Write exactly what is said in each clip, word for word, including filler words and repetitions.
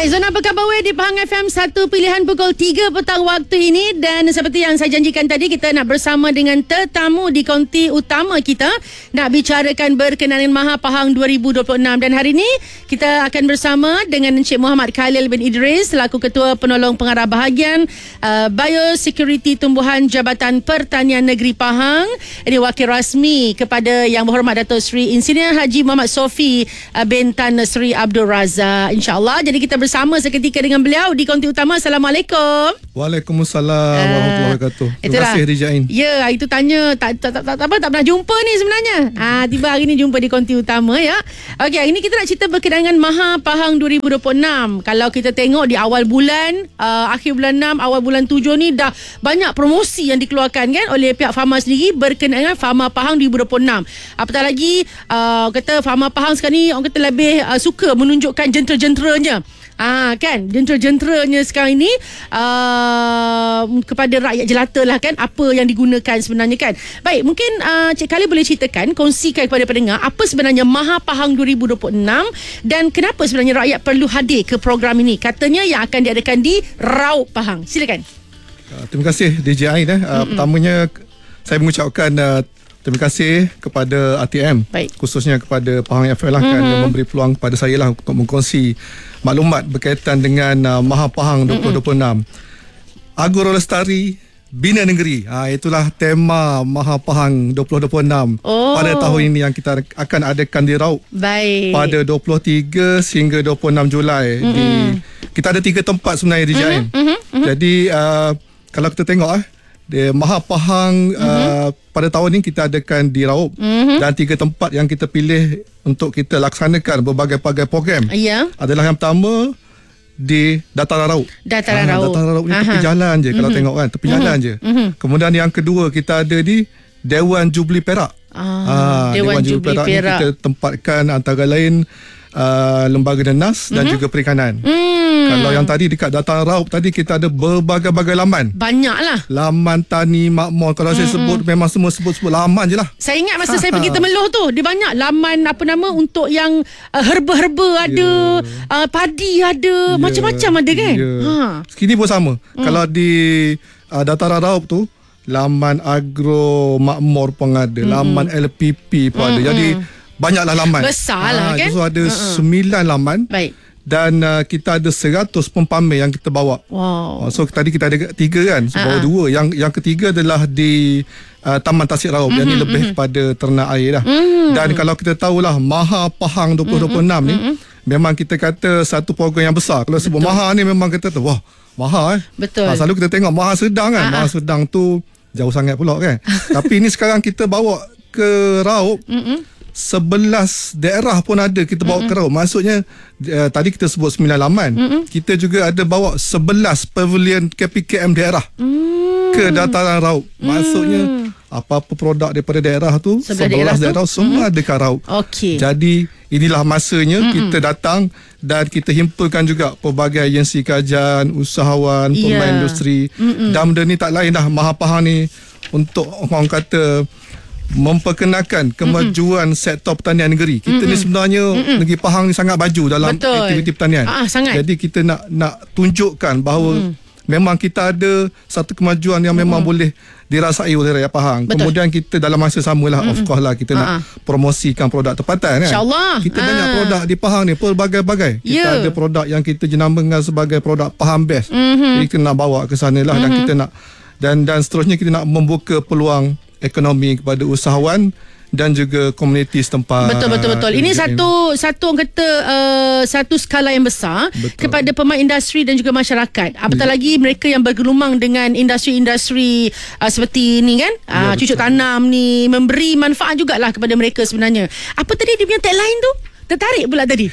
Baik, Zona apa khabar weh di Pahang F M, satu pilihan pukul tiga petang waktu ini. Dan seperti yang saya janjikan tadi, kita nak bersama dengan tetamu di konti utama kita, nak bicarakan berkenaan dengan Maha Pahang dua ribu dua puluh enam. Dan hari ini kita akan bersama dengan Encik Muhammad Khalil bin Idris selaku Ketua Penolong Pengarah Bahagian uh, Biosecurity Tumbuhan Jabatan Pertanian Negeri Pahang. Ini wakil rasmi kepada Yang Berhormat Datuk Seri Insinyur Haji Muhammad Sofi uh, bin Tan Sri Abdul Razak, InsyaAllah. Jadi kita bersama seketika dengan beliau di konti utama. Assalamualaikum. Waalaikumsalam uh, warahmatullahi wabarakatuh. Terima itulah. kasih Rijain. Ya, itu tanya tak tak, tak tak tak apa tak pernah jumpa ni sebenarnya. Ah, tiba hari ni jumpa di konti utama ya. Okey, hari ni kita nak cerita berkenaan dengan Maha Pahang dua ribu dua puluh enam. Kalau kita tengok di awal bulan, uh, akhir bulan enam, awal bulan tujuh ni dah banyak promosi yang dikeluarkan kan oleh pihak Fama sendiri berkenaan dengan Fama Pahang dua ribu dua puluh enam. Apatah lagi uh, kata Fama Pahang sekarang ni orang kata lebih uh, suka menunjukkan jentera-jenteranya. Ah kan, jentera-jenteranya sekarang ini uh, kepada rakyat jelata lah kan, apa yang digunakan sebenarnya kan. Baik, mungkin uh, Cik Khalil boleh ceritakan, kongsikan kepada pendengar apa sebenarnya Maha Pahang dua ribu dua puluh enam dan kenapa sebenarnya rakyat perlu hadir ke program ini. Katanya yang akan diadakan di Raub Pahang. Silakan. Uh, terima kasih D J Ain. Eh. Uh, pertamanya saya mengucapkan uh, terima kasih kepada R T M. Baik. Khususnya kepada Pahang F M lah, mm-hmm. kan, memberi peluang kepada saya lah untuk mengkongsi maklumat berkaitan dengan uh, Maha Pahang dua ribu dua puluh enam. Mm-hmm. Agro Lestari Bina Negeri. Ha, itulah tema Maha Pahang dua ribu dua puluh enam oh. pada tahun ini yang kita akan adakan di Raub. Baik. Pada dua puluh tiga sehingga dua puluh enam Julai. Mm-hmm. Di, kita ada tiga tempat sebenarnya di Jain. Mm-hmm. Mm-hmm. Jadi uh, kalau kita tengok eh, di Maha Pahang mm-hmm. uh, pada tahun ini kita adakan di Raub, mm-hmm. dan tiga tempat yang kita pilih untuk kita laksanakan berbagai-bagai program yeah. adalah yang pertama di Dataran Raub. Dataran ha, Raub. Dataran Raub ni Aha. tepi jalan je, mm-hmm. kalau tengok kan, tepi mm-hmm. jalan je. Mm-hmm. Kemudian yang kedua kita ada di Dewan Jubli Perak. Ah, ha, Dewan, Dewan Jubli, Jubli Perak, Perak ni kita tempatkan antara lain uh, Lembaga Denas mm-hmm. dan juga Perikanan. Mm. Kalau yang tadi dekat Dataran Raub tadi kita ada berbagai-bagai laman. Banyaklah. Laman tani, makmur. Kalau mm-hmm. saya sebut memang semua sebut-sebut laman je lah. Saya ingat masa saya pergi Temeloh tu, dia banyak laman apa nama untuk yang uh, herba-herba ada, yeah. uh, padi ada, yeah. macam-macam ada kan. Yeah. Ha. Sekini pun sama. Mm. Kalau di uh, Dataran Raub tu laman agro makmur pun ada, mm-hmm. laman L P P pun mm-hmm. ada. Jadi banyaklah laman. Besar lah ha, kan. So ada mm-hmm. sembilan laman. Baik. Dan uh, kita ada seratus pempamer yang kita bawa. Wow. Uh, so tadi kita ada tiga kan, so, bawa dua. Yang yang ketiga adalah di uh, Taman Tasik Raub. Mm-hmm, yang ni lebih mm-hmm. pada ternak air lah. Mm-hmm. Dan kalau kita tahulah Maha Pahang dua ribu dua puluh enam mm-hmm. ni, memang kita kata satu program yang besar. Kalau sebut Maha ni memang kita tu, wah, Maha eh. Betul. Uh, selalu kita tengok Maha Sedang kan. Uh-huh. Maha Sedang tu jauh sangat pula kan. Tapi ini sekarang kita bawa ke Raub. Mm-hmm. sebelas daerah pun ada kita bawa mm-hmm. ke Raub. Maksudnya uh, tadi kita sebut sembilan laman. Mm-hmm. Kita juga ada bawa sebelas pavilion K P K M daerah mm. ke Dataran Raub. Maksudnya mm. apa-apa produk daripada daerah tu, sebelas daerah, daerah tu, semua mm-hmm. ada kat Raub. Okay. Jadi inilah masanya mm-hmm. kita datang dan kita himpunkan juga pelbagai agensi kajian, usahawan, yeah. pemain industri. Mm-hmm. Dan benda ni tak lain dah, Maha Pahang ni untuk orang kata memperkenalkan kemajuan mm-hmm. sektor pertanian negeri. Kita mm-hmm. ni sebenarnya mm-hmm. negeri Pahang ni sangat maju dalam Betul. aktiviti pertanian. Ah, Jadi kita nak nak tunjukkan bahawa mm. memang kita ada satu kemajuan yang memang mm-hmm. boleh dirasai oleh rakyat Pahang. Betul. Kemudian kita dalam masa samalah mm-hmm. of course lah kita uh-huh. nak promosikan produk tempatan kan. InsyaAllah. Kita uh. banyak produk di Pahang ni pelbagai-bagai. Kita yeah. ada produk yang kita jenamakan sebagai produk Pahang Best. Mm-hmm. Jadi kita nak bawa ke sana lah mm-hmm. dan kita nak dan dan seterusnya kita nak membuka peluang ekonomi kepada usahawan dan juga komuniti setempat. Betul betul betul. Ini satu satu orang kata uh, satu skala yang besar betul. kepada pemain industri dan juga masyarakat. Apatah ya. lagi mereka yang bergelumang dengan industri-industri uh, seperti ni kan, ya, uh, cucuk tanam ni, memberi manfaat jugalah kepada mereka sebenarnya. Apa tadi dia punya tagline tu? Tertarik pula tadi.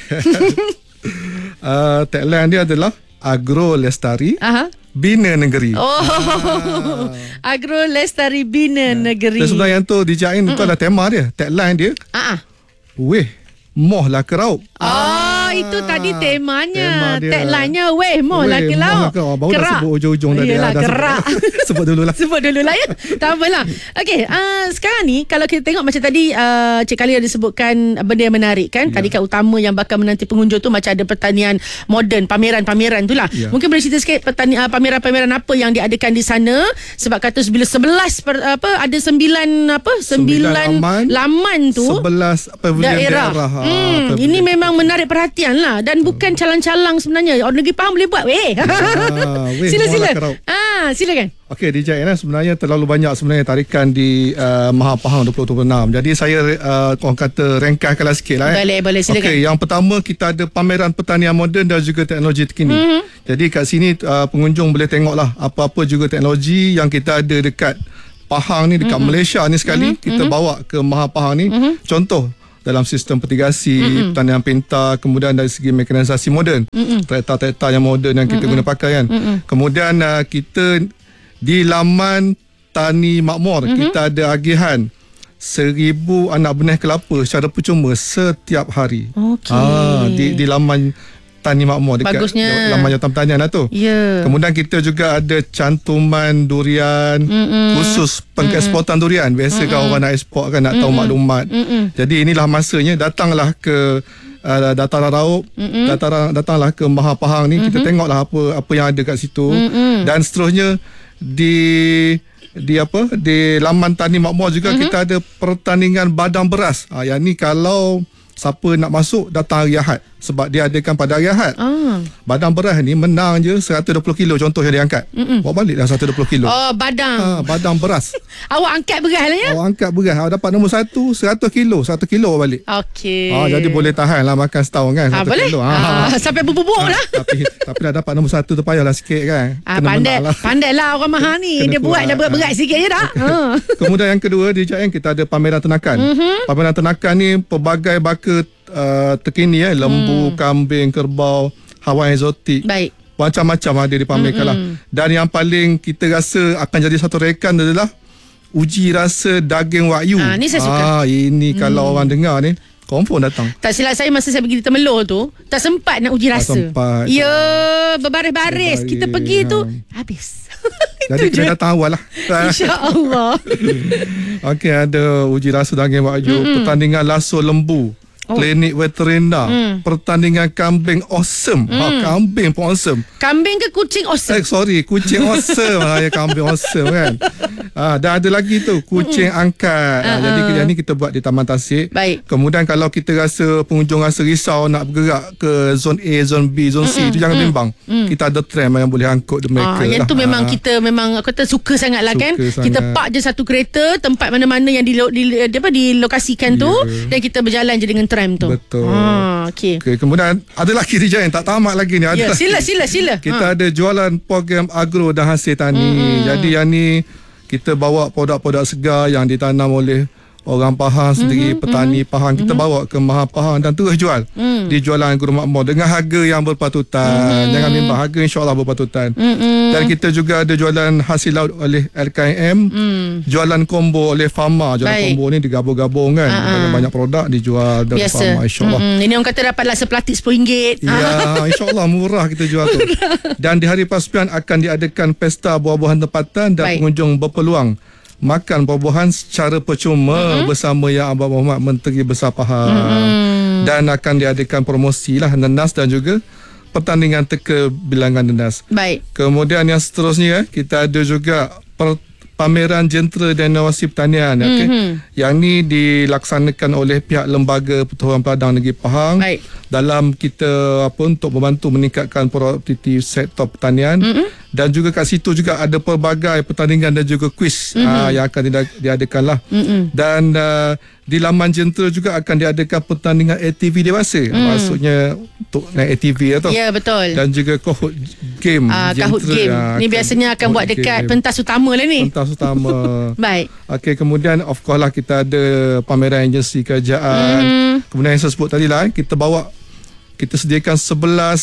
uh, tagline dia adalah Agro Lestari. Aha. Bina Negeri. Oh, ah. Agro Lestari Bina ya. Negeri. Dan sebenarnya yang tu D J Ain tu adalah tema dia, tagline dia. Ah. Weh, moh lah ke Raub. Oh, itu tadi temanya. Tema dia. Tagline-nya weh moh laki laut. Baru dah sebut ujung-ujung tadi. Yelah, dah gerak. Sebut, sebut dulu lah. Sebut dulu lah ya. Tak apalah. Okey, uh, sekarang ni kalau kita tengok macam tadi uh, Cik Khalil ada sebutkan benda yang menarik kan. Ya. Tadi kan utama yang bakal menanti pengunjung tu macam ada pertanian moden, pameran-pameran tu lah. Ya. Mungkin boleh cerita sikit pertani, uh, pameran-pameran apa yang diadakan di sana, sebab kata bila sebelas per, apa ada sembilan apa sembilan laman, laman tu sebelas pavilion daerah. daerah. Hmm, ha, ini memang menarik perhatian lah dan uh. bukan calang-calang sebenarnya. Orang negeri Pahang boleh buat weh. Ah, weh sila-sila. Ah, silakan. Okey, D J N sebenarnya terlalu banyak sebenarnya tarikan di uh, Maha Pahang dua ribu dua puluh enam. Jadi saya uh, orang kata ringkaskanlah sikit lah. Eh. Boleh, boleh silakan. Okey, yang pertama kita ada pameran pertanian moden dan juga teknologi terkini. Mm-hmm. Jadi kat sini uh, pengunjung boleh tengoklah apa-apa juga teknologi yang kita ada dekat Pahang ni, dekat mm-hmm. Malaysia ni sekali, mm-hmm. kita bawa ke Maha Pahang ni. Mm-hmm. Contoh dalam sistem petirigasi, mm-hmm. pertanian pintar, kemudian dari segi mekanisasi moden, mm-hmm. traktor-traktor yang moden yang kita mm-hmm. guna pakai kan. Mm-hmm. Kemudian uh, kita di laman Tani Makmur, mm-hmm. kita ada agihan seribu anak benih kelapa secara percuma setiap hari. Okey. Ah, di, di laman Tani Makmur dekat bagusnya. Laman Jawatan Pertanian lah tu. Yeah. Kemudian kita juga ada cantuman durian, mm-mm. khusus pengeksportan mm-mm. durian. Biasa kan orang nak ekspor kan, nak tahu mm-mm. maklumat. Mm-mm. Jadi inilah masanya, datanglah ke uh, Dataran Raup, dataran, datanglah ke Maha Pahang ni, mm-hmm. kita tengoklah apa apa yang ada kat situ. Mm-mm. Dan seterusnya di di apa di laman Tani Makmur juga mm-hmm. kita ada pertandingan badang beras. Ha, yang ni kalau siapa nak masuk datang hari Ahad, sebab dia adakan pada hari Ahad. Ah. Badang beras ni menang je seratus dua puluh kilo contoh yang dia angkat. Mm-mm. Bawa balik dah seratus dua puluh kilo. Oh, badang. Ha, badang beras. Awak angkat beras lah ya? Awak angkat beras. Awak dapat nombor satu, seratus kilo. seratus kilo bawa balik. Okey. Ha, jadi boleh tahan lah makan setahun kan. Ha, boleh. Kilo. Ha. Ha. Sampai berbubuk ha, lah. Tapi tapi dah dapat nombor satu tu payahlah sikit kan. Ha, pandai lah. Pandai lah orang Maha ni. Kena dia buat dah berat-berat sikit je dah. Ha. Kemudian yang kedua di J N kita ada pameran ternakan. Mm-hmm. Pameran ternakan ni pelbagai baka Uh, terkini ya, lembu, hmm. kambing, kerbau, haiwan eksotik. Baik. Macam-macam ada dipamerkan lah. Dan yang paling kita rasa akan jadi satu rekan adalah uji rasa daging wagyu. Ah, ni saya suka. Ah, ini hmm. kalau orang dengar ni confirm datang. Tak silap saya masa saya pergi di Temelur tu, tak sempat nak uji rasa. Tak sempat. Ya, berbaris-baris. Berbaris, kita pergi ha. tu habis. Jadi kena datang awal lah. InsyaAllah. Okey, ada uji rasa daging wagyu, mm-hmm. pertandingan lasso lembu. Oh. Klinik veteriner, hmm. pertandingan kambing awesome. Hmm. Ha, kambing pun awesome. Kambing ke kucing awesome? Eh, sorry, kucing awesome. Ha, ya, kambing awesome kan. Ha, dan ada lagi tu, kucing hmm. angkat. Ha, uh-uh. Jadi yang ni kita buat di Taman Tasik. Baik. Kemudian kalau kita rasa pengunjung rasa risau nak bergerak ke zon A, zon B, zon C, itu jangan bimbang. Hmm. Kita ada tram yang boleh angkut mereka. Ha, yang lah. tu memang ha. kita memang kata suka sangat lah kan. Sangat. Kita park je satu kereta tempat mana-mana yang di, di, di apa dilokasikan yeah. tu, dan kita berjalan je dengan tram tu. Betul. Ha, okay. Okay, kemudian ada lagi Rijal yang tak tamat lagi ni. Ada ya, sila sila sila. Kita ha. ada jualan program agro dan hasil tani. Hmm. Jadi yang ni kita bawa produk-produk segar yang ditanam oleh orang Pahang sendiri, mm-hmm, petani mm-hmm, Pahang, kita mm-hmm. bawa ke Maha Pahang dan terus jual mm. di jualan Guru Makmur dengan harga yang berpatutan. Mm. Jangan bimbang, harga insya-Allah berpatutan. Mm-hmm. Dan kita juga ada jualan hasil laut oleh L K M, mm. jualan combo oleh Farma. Jualan Baik. combo ni digabung-gabung kan. Uh-huh. Banyak-banyak produk dijual dari Farma, insya-Allah. Mm-hmm. Ini orang kata dapatlah sepelatik sepuluh ringgit. Ya, insya-Allah murah kita jual tu. Dan di hari Persekutuan akan diadakan pesta buah-buahan tempatan dan Baik. pengunjung berpeluang makan buah-buahan secara percuma mm-hmm. bersama Yang Amat Berhormat Menteri Besar Pahang. Mm-hmm. Dan akan diadakan promosi lah nenas dan juga pertandingan teka bilangan nenas. Baik. Kemudian yang seterusnya kita ada juga per, pameran jentera dan inovasi pertanian. Mm-hmm. Okay? Yang ni dilaksanakan oleh pihak Lembaga Pertubuhan Padang Negeri Pahang. Baik. Dalam kita apa untuk membantu meningkatkan produktiviti sektor pertanian. Mm-hmm. Dan juga kat situ juga ada pelbagai pertandingan dan juga kuis mm-hmm. aa, yang akan diadakan lah. Mm-hmm. Dan uh, di laman jentera juga akan diadakan pertandingan A T V dewasa. Mm. Maksudnya untuk naik A T V atau. Ya, betul. Dan juga Kahoot game. Uh, Kahoot game. Aa, ni biasanya akan buat dekat game. pentas utama lah ni. Pentas utama. Baik. Okey, kemudian of course lah kita ada pameran agensi kerajaan. Mm. Kemudian yang saya sebut tadi lah, kita bawa, kita sediakan sebelas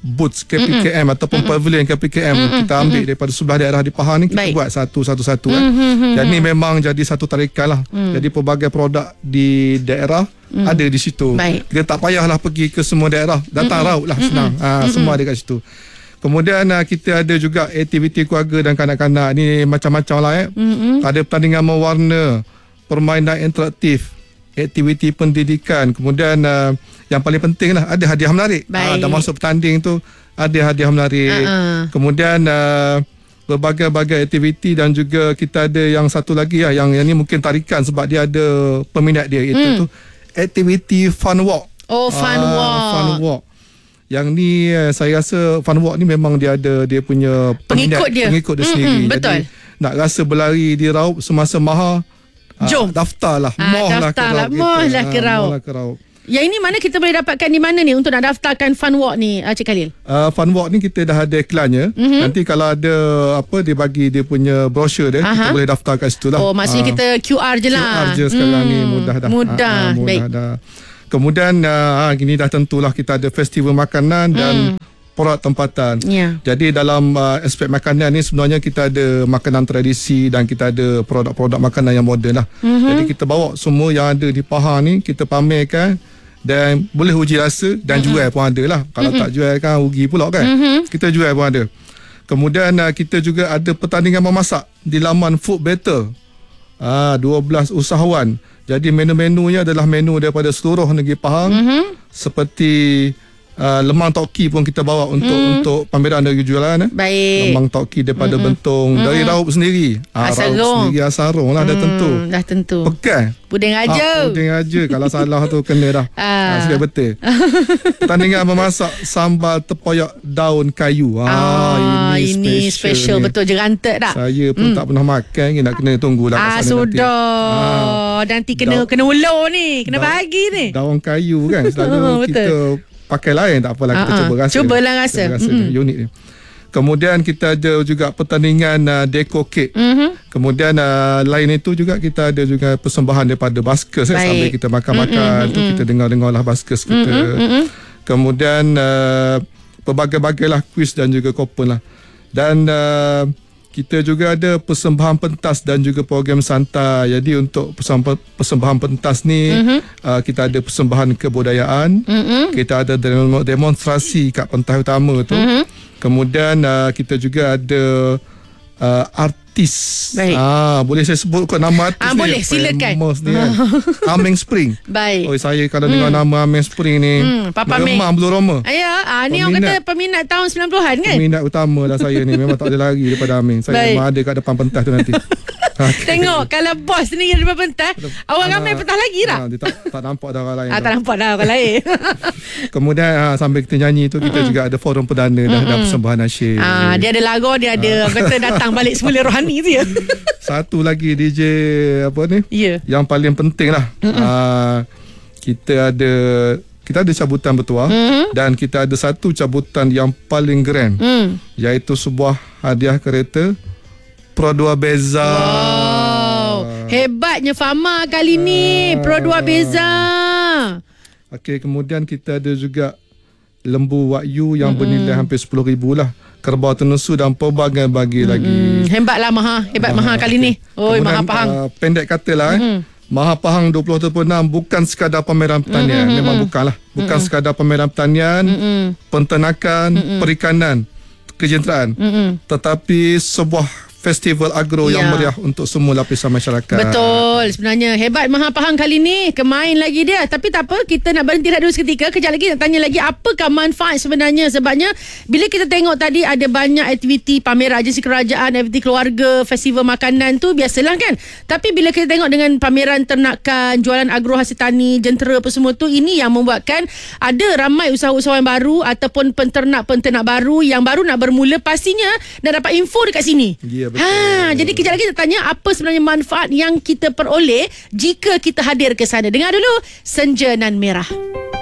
boots K P K M mm-hmm. ataupun mm-hmm. pavilion K P K M mm-hmm. kita ambil daripada sebelah daerah di Pahang ni, kita Baik. buat satu-satu-satu mm-hmm. kan. Dan ni memang jadi satu tarikan lah. Mm. Jadi pelbagai produk di daerah mm. ada di situ. Baik. Kita tak payahlah pergi ke semua daerah, datang mm-hmm. raut lah senang. Mm-hmm. Ha, semua ada kat situ. Kemudian uh, kita ada juga aktiviti keluarga dan kanak-kanak ni macam-macam lah eh. Mm-hmm. Ada pertandingan mewarna, permainan interaktif, aktiviti pendidikan. Kemudian uh, yang paling penting lah, ada hadiah menarik. Uh, dah masuk bertanding tu ada hadiah menarik. Uh-uh. Kemudian uh, berbagai-bagai aktiviti, dan juga kita ada yang satu lagi lah, yang, yang ni mungkin tarikan sebab dia ada peminat dia. Itu mm. tu aktiviti fun walk. Oh, fun uh, walk. Fun walk. Yang ni saya rasa fun walk ni memang dia ada dia punya pengikut dia, pengikut dia mm-hmm, sendiri. Betul. Jadi nak rasa berlari di Raup semasa Maha, jom uh, daftarlah, ah, moh lah ke Raup. Moh lah ke Raup. Yang ini mana kita boleh dapatkan di mana ni untuk nak daftarkan fun walk ni, Cik Khalil? Uh, fun walk ni kita dah ada iklannya. Mm-hmm. Nanti kalau ada apa, dia bagi dia punya brosur dia, Aha. kita boleh daftar kat situ lah. Oh, maksudnya uh, kita Q R je lah. Q R je sekarang hmm, ni mudah dah. Mudah. Uh, mudah Baik. dah. Kemudian uh, gini dah tentulah kita ada festival makanan dan mm. produk tempatan. Yeah. Jadi dalam uh, aspek makanan ni sebenarnya kita ada makanan tradisi dan kita ada produk-produk makanan yang moden lah. Mm-hmm. Jadi kita bawa semua yang ada di Pahang ni, kita pamerkan dan boleh uji rasa dan mm-hmm. jual pun ada lah. Kalau mm-hmm. tak jual kan rugi pula kan. Mm-hmm. Kita jual pun ada. Kemudian uh, kita juga ada pertandingan memasak di laman Food Battle. Ah, dua belas usahawan. Jadi menu-menunya adalah menu daripada seluruh negeri Pahang. Mm-hmm. Seperti uh, lemang tauki pun kita bawa untuk mm. untuk pameran dari jualan. Eh. Baik. Lemang tauki daripada mm-hmm. Bentong, mm-hmm. dari Raup sendiri. Ah, Raup sendiri Asarong lah, mm, dah tentu. Dah tentu. Pekan. Puding aja. Ah, puding aja. Kalau salah tu kena dah. Ah, sudah betul. Pertandingan memasak sambal tepoyak daun kayu. Ah, ah ini, ini special, special ni. Betul, jerantek tak? Saya pun mm. tak pernah makan, ni nak kena tunggulah. Ah, sudah. Nanti, ah. nanti kena daun, kena ulur ni, kena daun, bagi ni. Daun kayu kan selalu oh, kita pakai lain, tak apalah, kita uh-huh. cuba rasa. Cubalah rasa. Cuba rasa mm-hmm. unik ni. Kemudian kita ada juga pertandingan uh, deco cake. Mm-hmm. Kemudian uh, lain itu juga kita ada juga persembahan daripada baskers eh, sambil kita makan-makan mm-hmm. tu kita dengar-dengarlah baskers kita. Mm-hmm. Kemudian uh, pelbagai-bagai lah kuis dan juga kupon lah. Dan uh, kita juga ada persembahan pentas dan juga program santai. Jadi untuk persembahan pentas ni mm-hmm. uh, kita ada persembahan kebudayaan. Mm-hmm. Kita ada demonstrasi kat pentas utama tu. Mm-hmm. Kemudian uh, kita juga ada uh, artis. Baik. Ah, boleh saya sebut kot nama artis ah, ni? Boleh, silakan. Ni, kan? Ameng Spring. Baik. Oh, saya kalau hmm. dengar nama Ameng Spring ni, hmm, Papa Remah belum Roma. Ya, ah, ni orang kata peminat tahun sembilan puluhan kan? Peminat utama lah saya ni. Memang tak ada lari daripada Ameng. Saya Baik. memang ada kat depan pentas tu nanti. Okay. Tengok kalau bos sendiri depan pentas, orang ramai pentas lagi tak? Ha, dia tak, tak nampak dah orang lain. Ah, tak nampak dah orang lain. Kemudian ha, sambil kita nyanyi tu, kita mm-hmm. juga ada forum perdana dah, dah persembahan nasyid. Ah, dia ada lagu, dia ada ah. kata datang balik semula rohani tu ya. Satu lagi D J apa ni? Yeah. Yang paling penting lah. Mm-hmm. Ah, kita ada kita ada cabutan bertuah mm-hmm. dan kita ada satu cabutan yang paling grand, mm. iaitu sebuah hadiah kereta Pro dua Beza. Wow. Hebatnya Fama kali ni. Pro dua Beza. Okey, kemudian kita ada juga lembu Wagyu yang mm-hmm. bernilai hampir sepuluh ribu lah. Kerbau tenusu dan pelbagai bagi mm-hmm. lagi. Hebatlah Maha. Hebat Maha, Maha kali okay. ni. Oi, Maha Pahang. Uh, pendek katalah mm-hmm. eh. Maha Pahang dua puluh dua puluh enam bukan sekadar pameran pertanian. Mm-hmm. Memang bukanlah. Bukan mm-hmm. sekadar pameran pertanian, mm-hmm. penternakan, mm-hmm. perikanan, kejenteraan. Mm-hmm. Tetapi sebuah festival agro ya. yang meriah untuk semua lapisan masyarakat. Betul. Sebenarnya hebat Maha Pahang kali ni. Kemain lagi dia. Tapi tak apa, kita nak berhenti dulu seketika. Kejap lagi nak tanya lagi apakah manfaat sebenarnya. Sebabnya bila kita tengok tadi ada banyak aktiviti pameran agensi kerajaan, aktiviti keluarga, festival makanan tu biasalah kan. Tapi bila kita tengok dengan pameran ternakan, jualan agro hasil tani, jentera apa semua tu, ini yang membuatkan ada ramai usahawan baru ataupun penternak-penternak baru yang baru nak bermula, pastinya nak dapat info dekat sini. Ya, betul. Ha, jadi kejap lagi kita tanya apa sebenarnya manfaat yang kita peroleh jika kita hadir ke sana. Dengar dulu Senja Nan Merah.